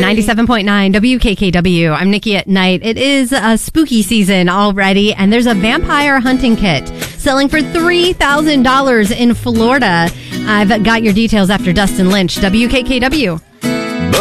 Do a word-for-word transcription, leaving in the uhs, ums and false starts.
ninety-seven point nine W K K W. I'm Nikki at Night. It is a spooky season already, and there's a vampire hunting kit selling for three thousand dollars in Florida. I've got your details after Dustin Lynch. W K K W.